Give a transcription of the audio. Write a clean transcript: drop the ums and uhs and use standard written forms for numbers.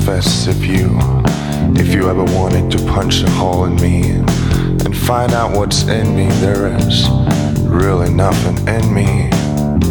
confess if you ever wanted to punch a hole in me and find out what's in me, there is really nothing in me.